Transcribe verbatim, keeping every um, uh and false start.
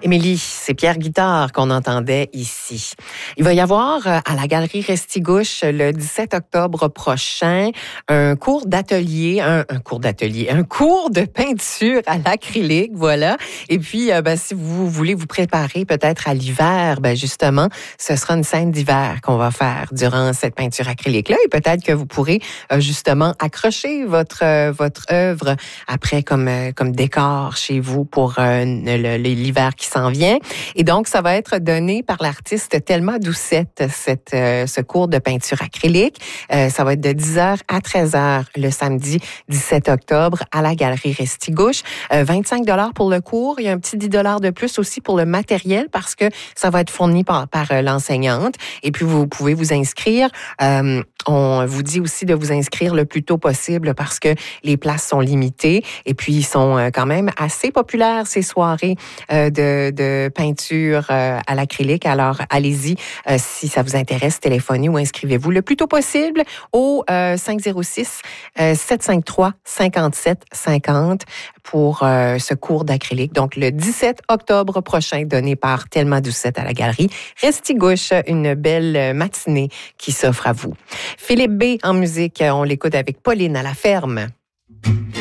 Émilie, c'est Pierre Guitard qu'on entendait ici. Il va y avoir à la Galerie Restigouche le dix-sept octobre prochain un cours d'atelier, un, un cours d'atelier, un cours de peinture à l'acrylique, voilà. Et puis, euh, ben, si vous voulez vous préparer peut-être à l'hiver, ben justement, ce sera une scène d'hiver qu'on va faire durant cette peinture acrylique-là. Et peut-être que vous pourrez euh, justement accrocher votre euh, votre œuvre après comme euh, comme décor chez vous pour euh, le, l'hiver qui s'en vient. Et donc, ça va être donné par l'artiste Thelma Doucette, cette, euh, ce cours de peinture acrylique. Euh, ça va être de dix heures à treize heures le samedi dix-sept octobre à la Galerie Restigouche. Euh, vingt-cinq dollars pour le cours. Il y a un petit dix dollars de plus aussi pour le matériel parce que ça va être fourni par, par euh, l'enseignante. Et puis, vous pouvez vous inscrire. Euh, on vous dit aussi de vous inscrire le plus tôt possible parce que les places sont limitées. Et puis, ils sont euh, quand même assez populaires, ces soirées euh, de, de peinture euh, à l'acrylique. Alors, allez-y euh, si ça vous intéresse, téléphonez ou inscrivez-vous le plus tôt possible au euh, cinq zéro six, sept cinq trois, cinq sept cinq zéro pour euh, ce cours d'acrylique. Donc, le dix-sept octobre prochain, donné par Thelma Doucette à la Galerie Restigouche. Une belle matinée qui s'offre à vous. Philippe B. en musique, on l'écoute avec Pauline à la ferme.